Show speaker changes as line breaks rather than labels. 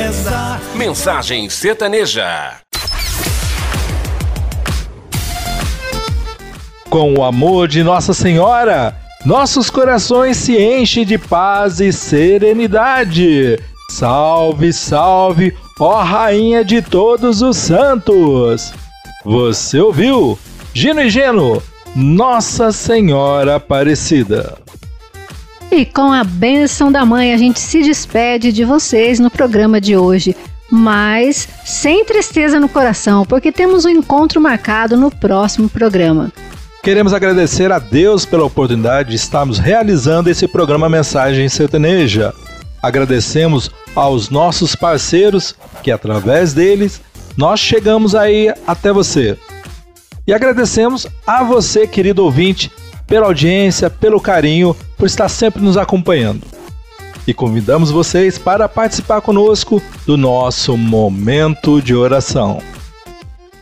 beleza.
Mensagem sertaneja.
Com o amor de Nossa Senhora, nossos corações se enchem de paz e serenidade. Salve, salve, ó Rainha de todos os santos! Você ouviu? Gino e Geno, Nossa Senhora Aparecida.
E com a bênção da mãe, a gente se despede de vocês no programa de hoje, mas sem tristeza no coração, porque temos um encontro marcado no próximo programa.
Queremos agradecer a Deus pela oportunidade de estarmos realizando esse programa Mensagem Sertaneja. Agradecemos aos nossos parceiros, que através deles nós chegamos aí até você. E agradecemos a você, querido ouvinte, pela audiência, pelo carinho, por estar sempre nos acompanhando. E convidamos vocês para participar conosco do nosso Momento de Oração.